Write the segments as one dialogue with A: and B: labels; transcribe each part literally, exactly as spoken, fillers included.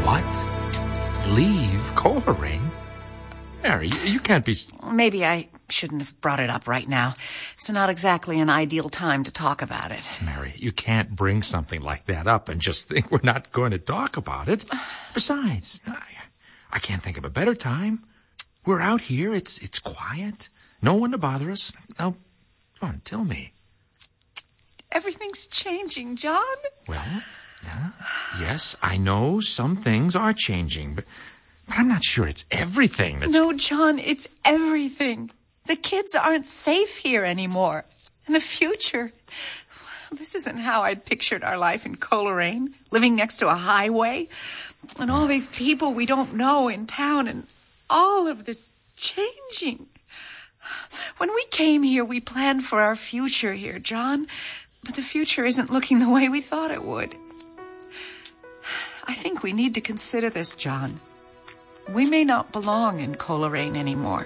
A: What? Leave Coleraine? Mary, you, you can't be...
B: Maybe I shouldn't have brought it up right now. It's not exactly an ideal time to talk about it.
A: Mary, you can't bring something like that up and just think we're not going to talk about it. Besides, I, I can't think of a better time. We're out here. It's it's quiet. No one to bother us. Now, come on, tell me.
B: Everything's changing, John.
A: Well, uh, yes, I know some things are changing, but, but I'm not sure it's everything that's...
B: No, John, it's everything. The kids aren't safe here anymore. And the future... This isn't how I'd pictured our life in Coleraine, living next to a highway, and all these people we don't know in town, and all of this changing. When we came here, we planned for our future here, John, but the future isn't looking the way we thought it would. I think we need to consider this, John. We may not belong in Coleraine anymore.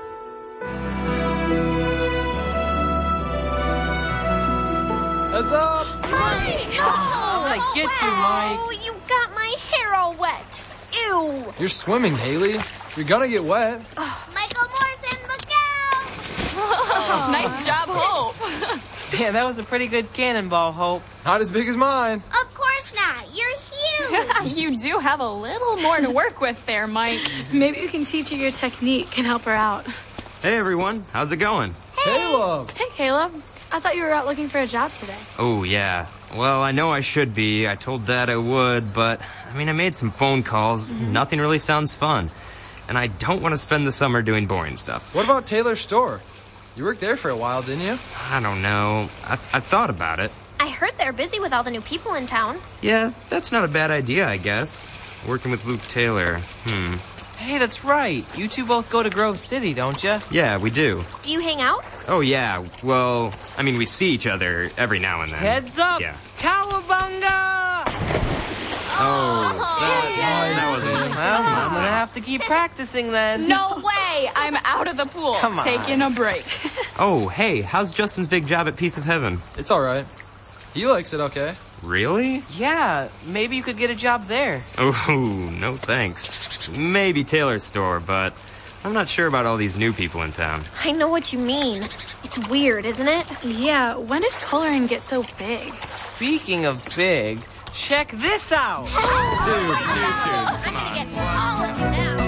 C: What's up?
D: Mike!
C: I'm gonna get you, Mike.
D: Oh, you got my hair all wet. Ew.
C: You're swimming, Haley. You're gonna get wet.
D: Michael Morrison, look out!
E: Oh, nice job, Hope.
F: Yeah, that was a pretty good cannonball, Hope.
C: Not as big as mine.
D: Of course not. You're huge.
E: You do have a little more to work with there, Mike.
G: Maybe we can teach you your technique and help her out.
H: Hey, everyone. How's it going?
C: Caleb.
G: Hey, Caleb. I thought you were out looking for a job today.
H: Oh, yeah. Well, I know I should be. I told Dad I would, but, I mean, I made some phone calls. Mm-hmm. Nothing really sounds fun. And I don't want to spend the summer doing boring stuff.
C: What about Taylor's store? You worked there for a while, didn't you?
H: I don't know. I, I thought about it.
D: I heard they're busy with all the new people in town.
H: Yeah, that's not a bad idea, I guess. Working with Luke Taylor. Hmm.
F: Hey, that's right. You two both go to Grove City, don't you?
H: Yeah, we do.
D: Do you hang out?
H: Oh, yeah. Well, I mean, we see each other every now and then.
F: Heads up!
H: Yeah.
F: Cowabunga!
H: Oh, that, that wasn't...
F: Well, I'm gonna have to keep practicing then.
E: No way! I'm out of the pool.
F: Come on.
E: Taking a break.
H: Oh, hey, how's Justin's big job at Piece of Heaven?
C: It's all right. He likes it okay.
H: Really?
F: Yeah, maybe you could get a job there.
H: Oh, no thanks. Maybe Taylor's store, but I'm not sure about all these new people in town.
D: I know what you mean. It's weird, isn't it?
G: Yeah, when did Coleraine get so big?
F: Speaking of big, check this out.
H: Dude,
D: Oh, I'm gonna get all of you now.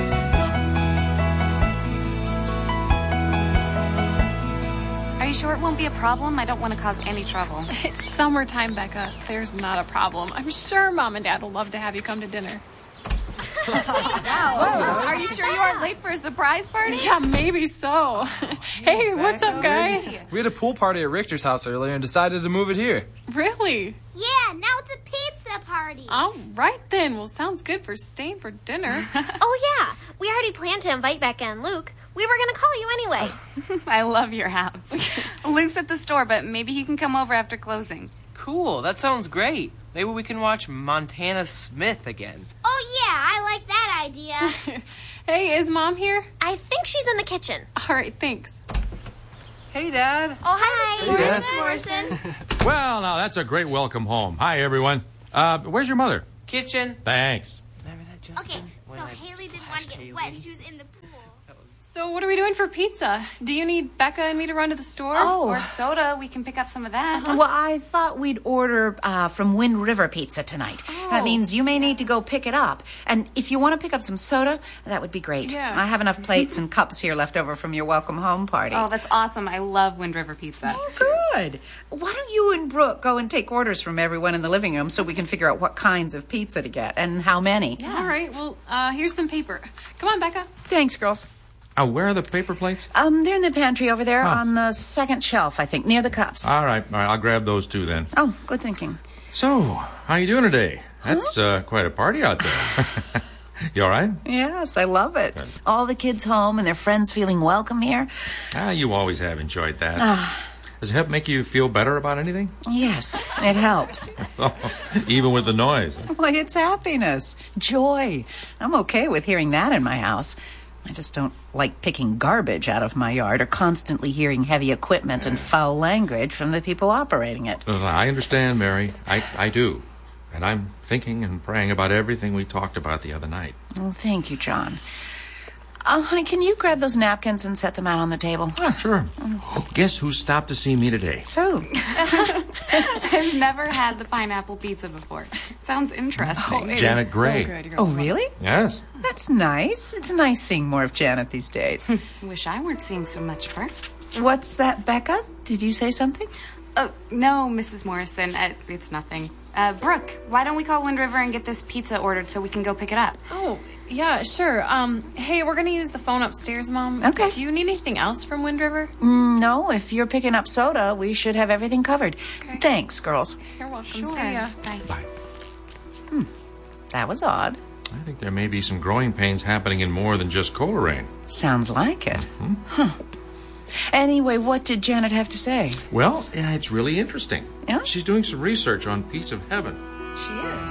I: Are you sure it won't be a problem? I don't want to cause any trouble.
E: It's summertime, Becca. There's not a problem. I'm sure Mom and Dad will love to have you come to dinner.
I: Are you sure you aren't late for a surprise party?
E: Yeah, maybe so. Hey, what's up, guys?
C: We had a pool party at Richter's house earlier and decided to move it here.
E: Really?
D: Yeah, now it's a pizza party.
E: All right, then. Well, sounds good for staying for dinner.
D: Oh, yeah. We already planned to invite Becca and Luke. We were going to call you anyway.
I: I love your house. Luke's at the store, but maybe he can come over after closing.
F: Cool, that sounds great. Maybe we can watch Montana Smith again.
D: Oh, yeah, I like that idea.
E: Hey, is Mom here?
D: I think she's in the kitchen.
E: All right, thanks.
F: Hey, Dad.
D: Oh, hi,
C: Hey, Dad.
D: Mister Morrison.
A: Well, now, that's a great welcome home. Hi, everyone. Uh, where's your mother?
F: Kitchen.
A: Thanks.
F: Remember that, Justin?
D: Okay,
F: When
D: so
F: I
D: Haley didn't
F: splashed
D: want to get
F: Haley?
D: wet. She was in the pool.
E: So what are we doing for pizza? Do you need Becca and me to run to the store?
B: Oh.
I: Or soda. We can pick up some of that.
B: Well, I thought we'd order uh, from Wind River Pizza tonight.
E: Oh.
B: That means you may need to go pick it up. And if you want to pick up some soda, that would be great.
E: Yeah.
B: I have enough plates and cups here left over from your welcome home party.
I: Oh, that's awesome. I love Wind River Pizza.
B: Good. Why don't you and Brooke go and take orders from everyone in the living room so we can figure out what kinds of pizza to get and how many?
E: All right, well, uh, here's some paper. Come on, Becca.
B: Thanks, girls.
A: Uh, where are the paper plates?
B: Um, they're in the pantry over there
A: Oh.
B: on the second shelf, I think, near the cups.
A: All right, all right. I'll grab those two then.
B: Oh, good thinking.
A: So, how you doing today? That's uh, quite a party out there. You all right?
B: Yes, I love it.
A: Good.
B: All the kids home and their friends feeling welcome here.
A: Ah, you always have enjoyed that. Does it help make you feel better about anything?
B: Yes, it helps.
A: Oh, even with the noise.
B: Well, it's happiness, joy. I'm okay with hearing that in my house. I just don't like picking garbage out of my yard or constantly hearing heavy equipment and foul language from the people operating it.
A: Uh, I understand, Mary. I, I do. And I'm thinking and praying about everything we talked about the other night.
B: Oh, thank you, John. Oh, honey, can you grab those napkins and set them out on the table?
A: Oh, sure. Oh. Guess who stopped to see me today?
B: Who?
I: I've never had the pineapple pizza before. Sounds interesting.
B: Oh,
A: Janet Gray.
E: So good.
B: Oh, really?
A: Yes.
B: That's nice. It's nice seeing more of Janet these days.
I: Wish I weren't seeing so much of her.
B: What's that, Becca? Did you say something?
I: Oh, no, Missus Morrison. Uh, it's nothing. Uh, Brooke, why don't we call Wind River and get this pizza ordered so we can go pick it up?
E: Oh, yeah, sure. Um, hey, we're gonna use the phone upstairs, Mom.
B: Okay.
E: Do you need anything else from Wind River?
B: Mm, no, if you're picking up soda, we should have everything covered.
E: Okay.
B: Thanks, girls.
E: You're welcome.
I: Sure.
E: See ya.
I: Bye.
A: Bye.
B: Hmm. That was odd.
A: I think there may be some growing pains happening in more than just Coleraine.
B: Sounds like it.
A: Mm-hmm.
B: Huh. Anyway, what did Janet have to say?
A: Well, yeah, it's really interesting.
B: Yeah?
A: She's doing some research on Piece of Heaven.
B: She is.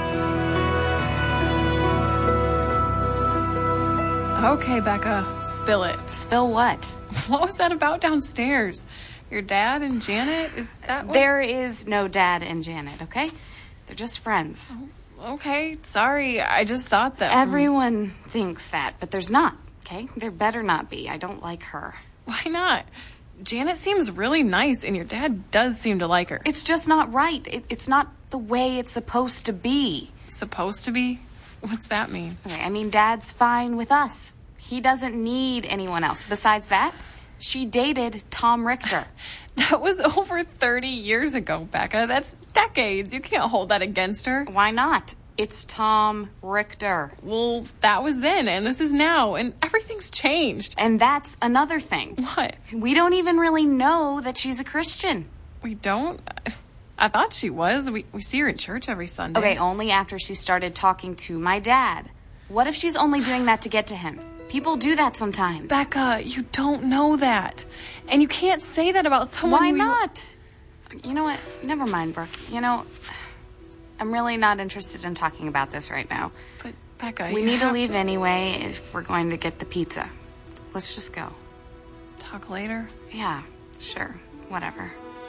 E: Okay, Becca, spill it.
I: Spill what?
E: What was that about downstairs? Your dad and Janet? Is that what?
I: There is no Dad and Janet, okay? They're just friends.
E: Okay, sorry. I just thought that...
I: Everyone thinks that, but there's not, okay? There better not be. I don't like her.
E: Why not? Janet seems really nice, and your dad does seem to like her.
I: It's just not right. It, it's not the way it's supposed to be.
E: Supposed to be? What's that mean?
I: Okay, I mean, Dad's fine with us. He doesn't need anyone else. Besides that, she dated Tom Richter.
E: That was over thirty years ago, Becca. That's decades. You can't hold that against her.
I: Why not? It's Tom Richter.
E: Well, that was then, and this is now, and everything's changed.
I: And that's another thing.
E: What?
I: We don't even really know that she's a Christian.
E: We don't? I thought she was. We, we see her in church every Sunday.
I: Okay, only after she started talking to my dad. What if she's only doing that to get to him? People do that sometimes.
E: Becca, you don't know that. And you can't say that about someone
I: Why
E: who you-
I: not? You know what? Never mind, Brooke. You know, I'm really not interested in talking about this right now.
E: But, Becca,
I: we
E: you
I: need to
E: have
I: leave
E: to...
I: anyway if we're going to get the pizza. Let's just go.
E: Talk later?
I: Yeah, sure. Whatever.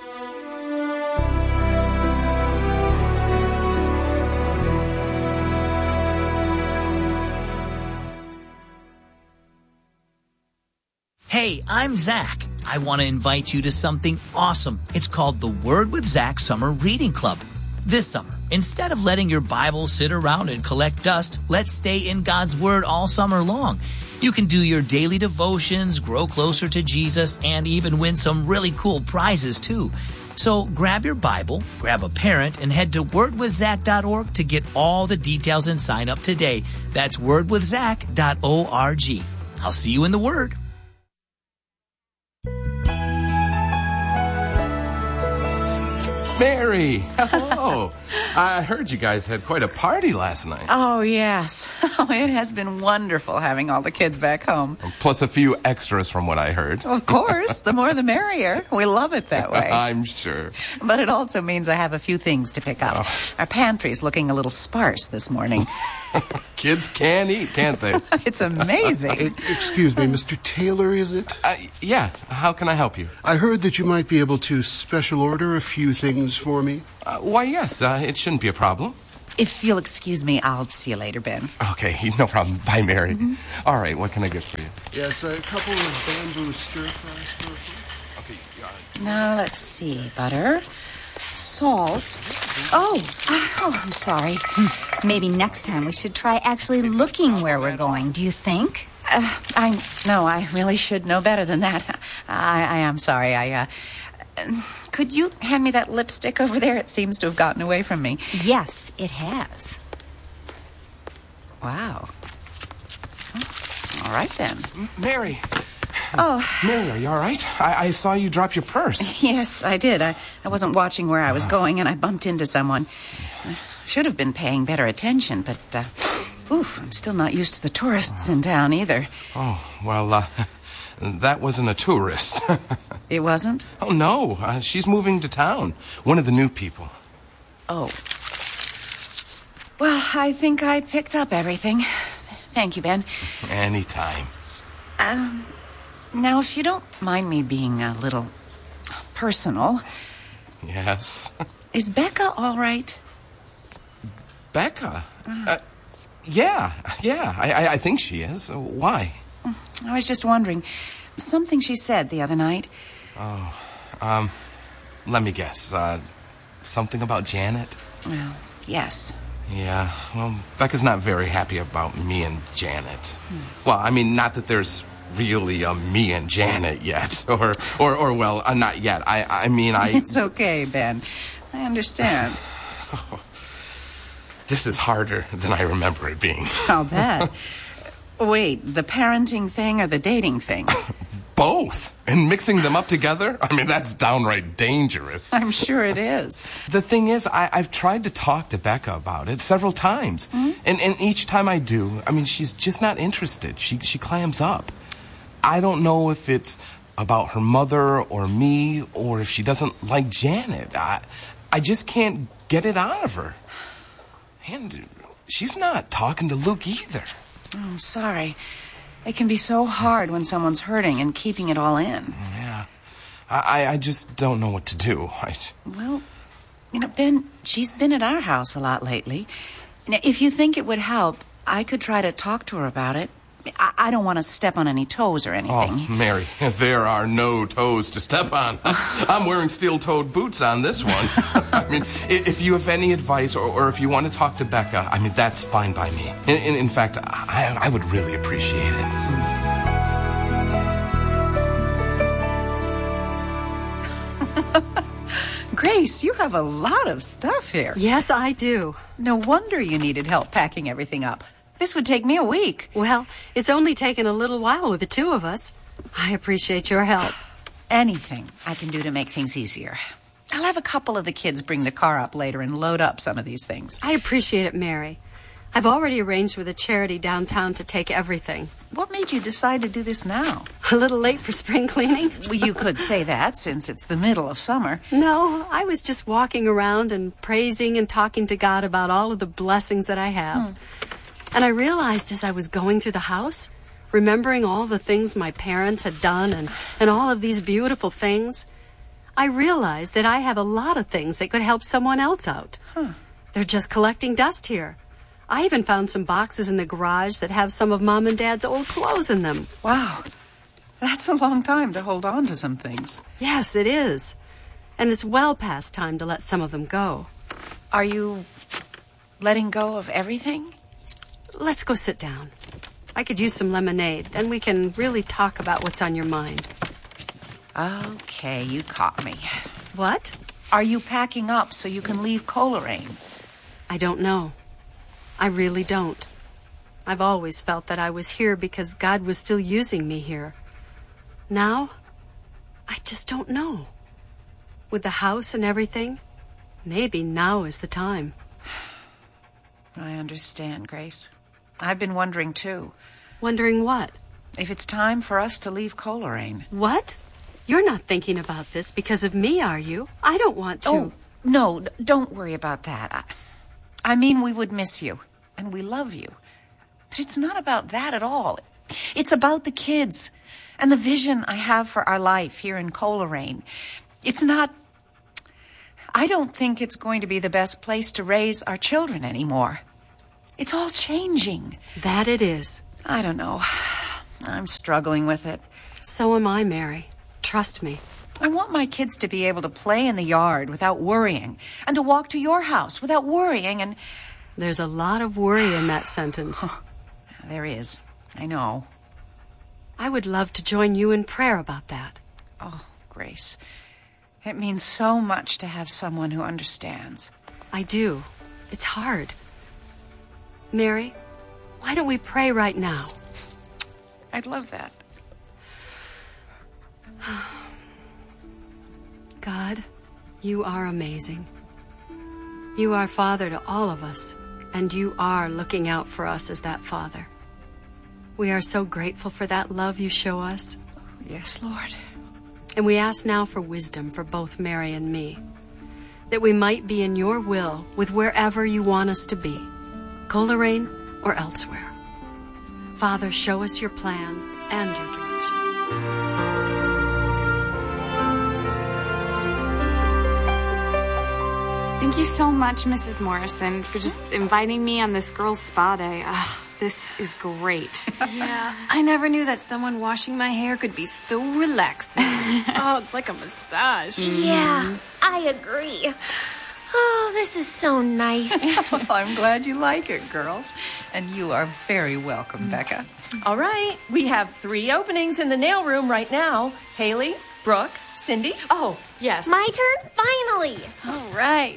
J: Hey, I'm Zach. I want to invite you to something awesome. It's called the Word with Zach Summer Reading Club. This summer, instead of letting your Bible sit around and collect dust, let's stay in God's Word all summer long. You can do your daily devotions, grow closer to Jesus, and even win some really cool prizes, too. So grab your Bible, grab a parent, and head to word with zach dot org to get all the details and sign up today. That's word with zach dot org. I'll see you in the Word.
K: Mary, hello. I heard you guys had quite a party last night.
B: Oh, yes. Oh, it has been wonderful having all the kids back home.
K: Plus a few extras from what I heard.
B: Of course. The more the merrier. We love it that way.
K: I'm sure.
B: But it also means I have a few things to pick up. Oh. Our pantry's looking a little sparse this morning.
K: Kids can eat, can't they?
B: It's amazing.
L: Excuse me, Mister Taylor, is it?
K: Uh, yeah. How can I help you?
L: I heard that you might be able to special order a few things for me.
K: Uh, why, yes. Uh, it shouldn't be a problem.
B: If you'll excuse me, I'll see you later, Ben.
K: Okay, no problem. Bye, Mary.
B: Mm-hmm.
K: All right, what can I get for you?
L: Yes, a couple of bamboo stir-fries, please.
K: Okay. Uh,
B: now, let's see. Butter, salt. Oh, oh, I'm sorry.
M: Maybe next time we should try actually looking where we're going, do you think?
B: Uh, I no, I really should know better than that. I, I am sorry. I, uh... Could you hand me that lipstick over there? It seems to have gotten away from me.
M: Yes, it has.
B: Wow. All right, then.
K: Mary.
B: Oh.
K: Mary, are you all right? I, I saw you drop your purse.
B: Yes, I did. I, I wasn't watching where I was going, and I bumped into someone. I should have been paying better attention, but, uh, oof, I'm still not used to the tourists in town either.
K: Oh, well, uh... that wasn't a tourist.
B: It wasn't?
K: Oh, no. Uh, she's moving to town. One of the new people.
B: Oh. Well, I think I picked up everything. Thank you, Ben.
K: Anytime.
B: Um, now, if you don't mind me being a little personal...
K: Yes?
B: Is Becca all right?
K: Becca? Uh, yeah, yeah, I, I think she is. Why?
B: I was just wondering. Something she said the other night.
K: Oh, um, let me guess. Uh, something about Janet?
B: Well, yes.
K: Yeah, well, Becca's not very happy about me and Janet. Hmm. Well, I mean, not that there's really a me and Janet yet. Or, or, or well, uh, not yet. I, I mean, I...
B: It's okay, Ben. I understand.
K: Oh, this is harder than I remember it being.
B: I'll bet. Wait, the parenting thing or the dating thing?
K: Both. And mixing them up together? I mean, that's downright dangerous.
B: I'm sure it is.
K: The thing is, I, I've tried to talk to Becca about it several times. Mm-hmm. And, and each time I do, I mean, she's just not interested. She, she clams up. I don't know if it's about her mother or me or if she doesn't like Janet. I, I just can't get it out of her. And she's not talking to Luke either.
B: Oh, I'm sorry. It can be so hard when someone's hurting and keeping it all in.
K: Yeah. I, I just don't know what to do. I...
B: Well, you know, Ben, she's been at our house a lot lately. Now, if you think it would help, I could try to talk to her about it. I, I don't want to step on any toes or anything.
K: Oh, Mary, there are no toes to step on. I'm wearing steel-toed boots on this one. I mean, if you have any advice or, or if you want to talk to Becca, I mean, that's fine by me. In, in, in fact, I, I would really appreciate
B: it. Grace, you have a lot of stuff here.
N: Yes, I do.
B: No wonder you needed help packing everything up. This would take me a week.
N: Well, it's only taken a little while with the two of us. I appreciate your help.
B: Anything I can do to make things easier. I'll have a couple of the kids bring the car up later and load up some of these things.
N: I appreciate it, Mary. I've already arranged with a charity downtown to take everything.
B: What made you decide to do this now?
N: A little late for spring cleaning.
B: Well, you could say that since it's the middle of summer.
N: No, I was just walking around and praising and talking to God about all of the blessings that I have. Hmm. And I realized as I was going through the house, remembering all the things my parents had done and, and all of these beautiful things, I realized that I have a lot of things that could help someone else out.
B: Huh.
N: They're just collecting dust here. I even found some boxes in the garage that have some of Mom and Dad's old clothes in them.
B: Wow. That's a long time to hold on to some things.
N: Yes, it is. And it's well past time to let some of them go.
B: Are you letting go of everything?
N: Let's go sit down. I could use some lemonade, then we can really talk about what's on your mind.
B: Okay, you caught me.
N: What?
B: Are you packing up so you can leave Coleraine?
N: I don't know. I really don't. I've always felt that I was here because God was still using me here. Now, I just don't know. With the house and everything, maybe now is the time.
B: I understand, Grace. I've been wondering, too.
N: Wondering what?
B: If it's time for us to leave Coleraine.
N: What? You're not thinking about this because of me, are you? I don't want to.
B: Oh, no, don't worry about that. I, I mean, we would miss you, and we love you. But it's not about that at all. It's about the kids and the vision I have for our life here in Coleraine. It's not... I don't think it's going to be the best place to raise our children anymore. It's all changing.
N: That it is.
B: I don't know. I'm struggling with it.
N: So am I, Mary. Trust me.
B: I want my kids to be able to play in the yard without worrying, and to walk to your house without worrying, and...
N: There's a lot of worry in that sentence.
B: There is. I know.
N: I would love to join you in prayer about that.
B: Oh, Grace... It means so much to have someone who understands.
N: I do. It's hard. Mary, why don't we pray right now?
B: I'd love that.
N: God, you are amazing. You are Father to all of us, and you are looking out for us as that Father. We are so grateful for that love you show us.
B: Yes, Lord.
N: And we ask now for wisdom for both Mary and me, that we might be in your will with wherever you want us to be, Coleraine or elsewhere. Father, show us your plan and your direction.
I: Thank you so much, Missus Morrison, for just inviting me on this girls' spa day. Ugh, this is great.
E: Yeah, I never knew that someone washing my hair could be so relaxing. Oh, it's like a massage.
D: Yeah, I agree. Oh, this is so nice.
B: Well, I'm glad you like it, girls. And you are very welcome, Becca.
O: All right, we have three openings in the nail room right now. Haley, Brooke, Cindy.
E: Oh, yes.
D: My turn? Finally.
E: All right.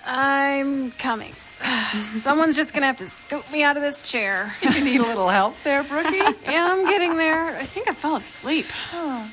E: I'm coming. Someone's just going to have to scoop me out of this chair.
B: You need a little help there, Brookie?
E: Yeah, I'm getting there. I think I fell asleep.
I: Oh.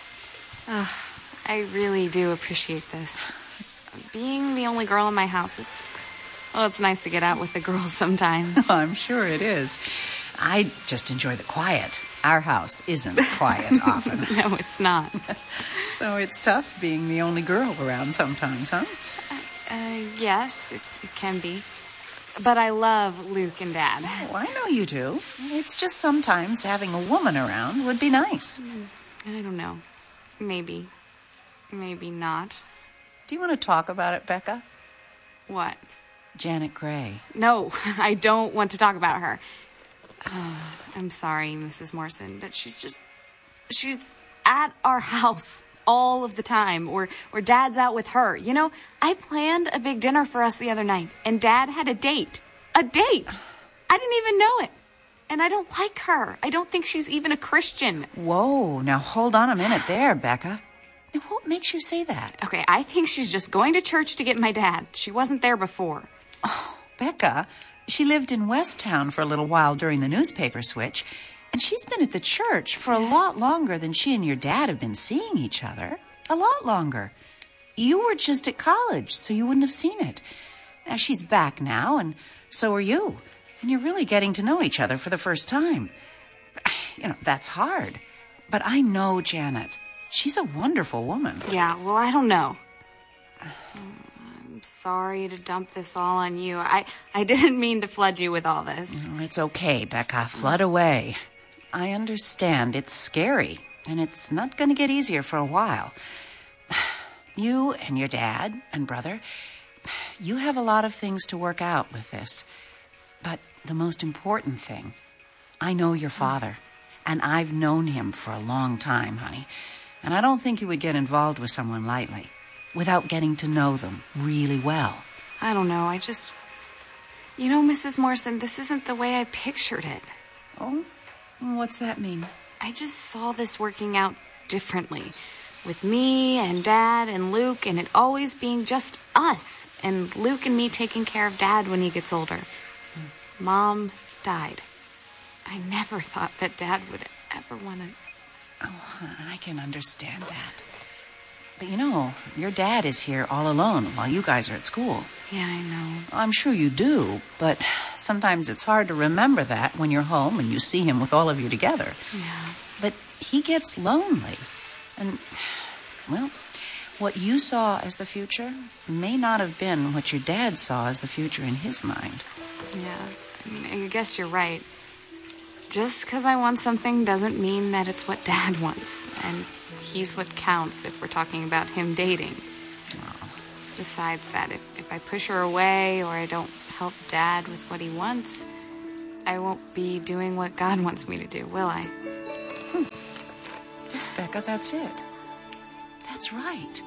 I: Oh, I really do appreciate this. Being the only girl in my house, it's, well, it's nice to get out with the girls sometimes.
B: I'm sure it is. I just enjoy the quiet. Our house isn't quiet often.
I: No, it's not.
B: So it's tough being the only girl around sometimes, huh?
I: Uh, uh, yes, it, it can be. But I love Luke and Dad.
B: Oh, I know you do. It's just sometimes having a woman around would be nice.
I: I don't know. Maybe. Maybe not.
B: Do you want to talk about it, Becca?
I: What?
B: Janet Gray.
I: No, I don't want to talk about her. Oh, I'm sorry, Missus Morrison, but she's just... She's at our house all of the time, or, or Dad's out with her. You know, I planned a big dinner for us the other night, and Dad had a date. A date! I didn't even know it. And I don't like her. I don't think she's even a Christian.
B: Whoa, now hold on a minute there, Becca. Now, what makes you say that?
I: Okay, I think she's just going to church to get my dad. She wasn't there before.
B: Oh, Becca, she lived in Westtown for a little while during the newspaper switch, and she's been at the church for a lot longer than she and your dad have been seeing each other. A lot longer. You were just at college, so you wouldn't have seen it. Now, she's back now, and so are you. And you're really getting to know each other for the first time. You know, that's hard. But I know Janet. She's a wonderful woman.
I: Yeah, well, I don't know. I'm sorry to dump this all on you. I, I didn't mean to flood you with all this.
B: Oh, it's okay, Becca. Flood away. I understand. It's scary, and it's not going to get easier for a while. You and your dad and brother, you have a lot of things to work out with this. But the most important thing, I know your father, and I've known him for a long time, honey. And I don't think you would get involved with someone lightly without getting to know them really well.
I: I don't know. I just... You know, Missus Morrison, this isn't the way I pictured it.
B: Oh? What's that mean?
I: I just saw this working out differently. With me and Dad and Luke, and it always being just us. And Luke and me taking care of Dad when he gets older. Mom died. I never thought that Dad would ever want to...
B: Oh, I can understand that. But you know, your dad is here all alone while you guys are at school.
I: Yeah, I know.
B: I'm sure you do, but sometimes it's hard to remember that when you're home and you see him with all of you together.
I: Yeah.
B: But he gets lonely. And, well, what you saw as the future may not have been what your dad saw as the future in his mind.
I: Yeah, I mean, I guess you're right. Just because I want something doesn't mean that it's what Dad wants. And he's what counts if we're talking about him dating.
B: Oh.
I: Besides that, if, if I push her away or I don't help Dad with what he wants, I won't be doing what God wants me to do, will I?
B: Hmm. Yes, Becca, that's it. That's right.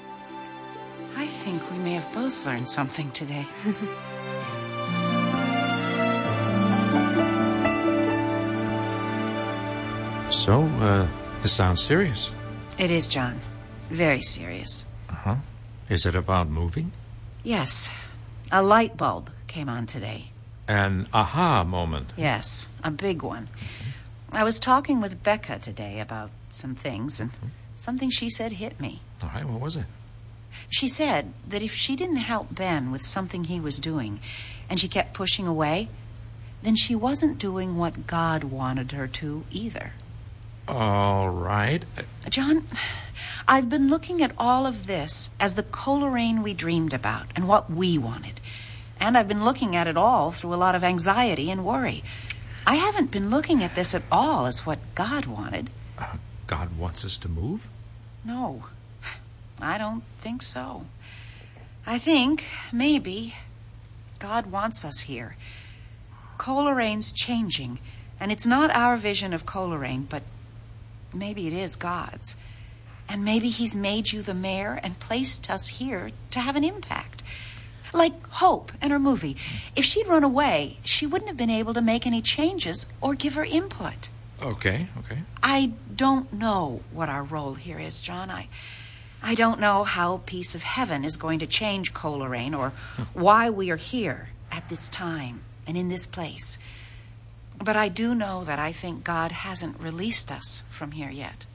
B: I think we may have both learned something today.
A: So, uh, this sounds serious.
B: It is, John. Very serious.
A: Uh-huh. Is it about moving?
B: Yes. A light bulb came on today.
A: An aha moment.
B: Yes, a big one. I was talking with Becca today about some things, and something she said hit me.
A: All right, what was it?
B: She said that if she didn't help Ben with something he was doing, and she kept pushing away, then she wasn't doing what God wanted her to either.
A: All right.
B: John, I've been looking at all of this as the Coleraine we dreamed about and what we wanted. And I've been looking at it all through a lot of anxiety and worry. I haven't been looking at this at all as what God wanted.
A: Uh, God wants us to move?
B: No, I don't think so. I think, maybe, God wants us here. Colerane's changing, and it's not our vision of Coleraine, but maybe it is God's. And maybe he's made you the mayor and placed us here to have an impact. Like Hope and her movie. If she'd run away, she wouldn't have been able to make any changes or give her input.
A: Okay, okay.
B: I don't know what our role here is, John. I I don't know how Piece of Heaven is going to change Coleraine or why we are here at this time and in this place. But I do know that I think God hasn't released us from here yet.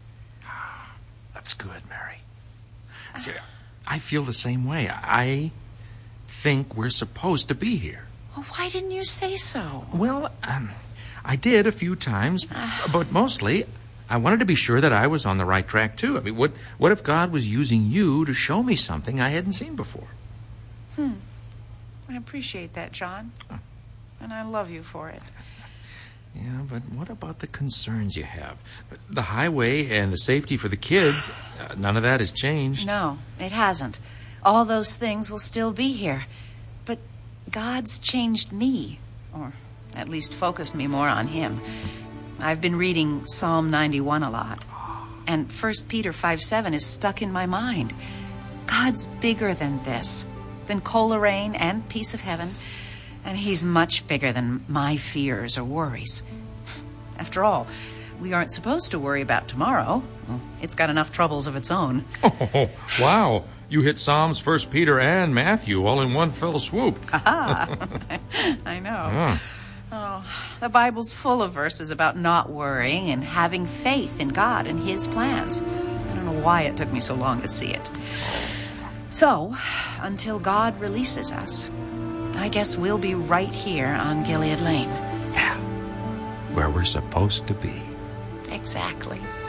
A: That's good, Mary. See, I feel the same way. I think we're supposed to be here.
B: Well, why didn't you say so?
A: Well, um, I did a few times, but mostly I wanted to be sure that I was on the right track, too. I mean, what, what if God was using you to show me something I hadn't seen before?
B: Hmm. I appreciate that, John. And I love you for it.
A: Yeah, but what about the concerns you have? The highway and the safety for the kids, uh, none of that has changed.
B: No, it hasn't. All those things will still be here. But God's changed me, or at least focused me more on him. I've been reading Psalm ninety-one a lot. And First Peter five seven is stuck in my mind. God's bigger than this, than Coleraine and Piece of Heaven. And he's much bigger than my fears or worries. After all, we aren't supposed to worry about tomorrow. It's got enough troubles of its own.
A: Oh, wow. You hit Psalms, First Peter, and Matthew all in one fell swoop.
B: Ha I know.
A: Yeah.
B: Oh, the Bible's full of verses about not worrying and having faith in God and his plans. I don't know why it took me so long to see it. So, until God releases us, I guess we'll be right here on Gilead Lane.
A: Yeah, where we're supposed to be.
B: Exactly.